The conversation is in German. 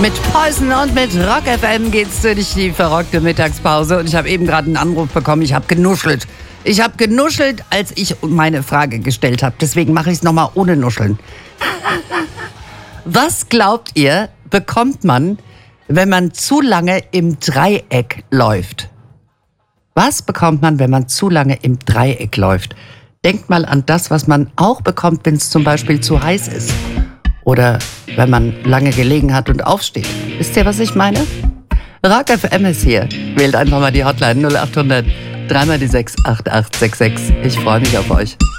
Mit Poison und mit Rock FM geht's durch die verrockte Mittagspause. Und ich habe eben gerade einen Anruf bekommen. Ich habe genuschelt. Als ich meine Frage gestellt habe. Deswegen mache ich es nochmal ohne Nuscheln. Was glaubt ihr, bekommt man, wenn man zu lange im Dreieck läuft? Was bekommt man, wenn man zu lange im Dreieck läuft? Denkt mal an das, was man auch bekommt, wenn es zum Beispiel zu heiß ist. Oder wenn man lange gelegen hat und aufsteht. Wisst ihr, was ich meine? Rock FM ist hier. Wählt einfach mal die Hotline 0800 3 mal die 6 8866. Ich freue mich auf euch.